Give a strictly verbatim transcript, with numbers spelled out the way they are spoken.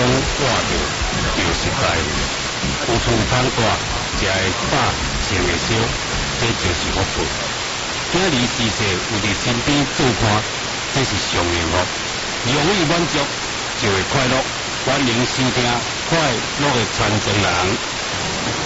活着就是快乐。有厝通住，食会饱，穿会烧，这就是福分。今日时势有伫身边做伴，这是上幸福。容易满足就会快乐。欢迎收听《快乐的传承人》。